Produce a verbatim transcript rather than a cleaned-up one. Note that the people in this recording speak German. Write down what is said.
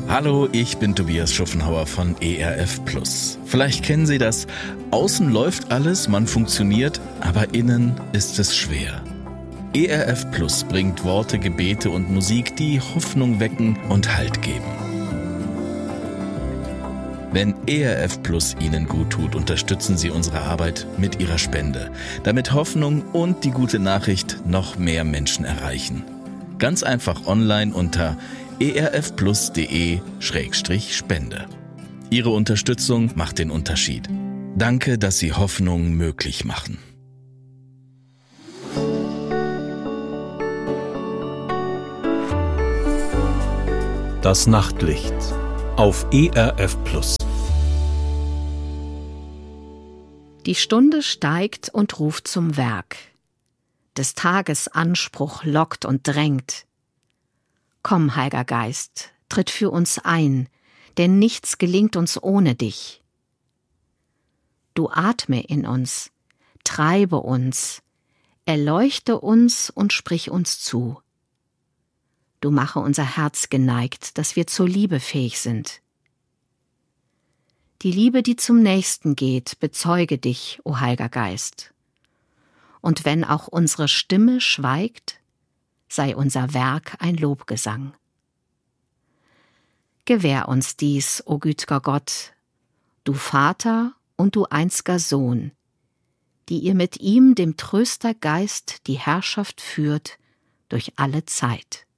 Hallo, ich bin Tobias Schuffenhauer von E R F Plus. Vielleicht kennen Sie das. Außen läuft alles, man funktioniert, aber innen ist es schwer. E R F Plus bringt Worte, Gebete und Musik, die Hoffnung wecken und Halt geben. Wenn E R F Plus Ihnen gut tut, unterstützen Sie unsere Arbeit mit Ihrer Spende, damit Hoffnung und die gute Nachricht noch mehr Menschen erreichen. Ganz einfach online unter erfplus.de Schrägstrich Spende. Ihre Unterstützung macht den Unterschied. Danke, dass Sie Hoffnung möglich machen. Das Nachtlicht auf E R F Plus. Die Stunde steigt und ruft zum Werk. Des Tages Anspruch lockt und drängt. Komm, Heiliger Geist, tritt für uns ein, denn nichts gelingt uns ohne dich. Du atme in uns, treibe uns, erleuchte uns und sprich uns zu. Du mache unser Herz geneigt, dass wir zur Liebe fähig sind. Die Liebe, die zum Nächsten geht, bezeuge dich, o Heiliger Geist. Und wenn auch unsere Stimme schweigt, sei unser Werk ein Lobgesang. Gewähr uns dies, o güt'ger Gott, du Vater und du einz'ger Sohn, die ihr mit ihm, dem Tröstergeist, die Herrschaft führt durch alle Zeit.